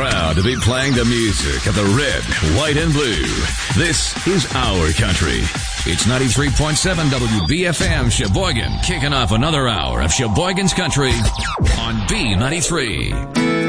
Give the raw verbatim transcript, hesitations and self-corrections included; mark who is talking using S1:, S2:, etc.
S1: Proud to be playing the music of the red, white, and blue. This is our country. It's ninety-three point seven W B F M Sheboygan, kicking off another hour of Sheboygan's Country on B ninety-three.